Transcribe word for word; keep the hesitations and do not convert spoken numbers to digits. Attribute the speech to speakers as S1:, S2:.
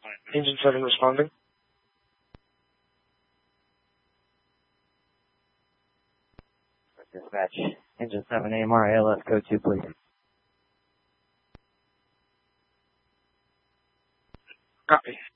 S1: Engine seven responding.
S2: Dispatch, Engine seven A M R A L S code two, please.
S1: Copy.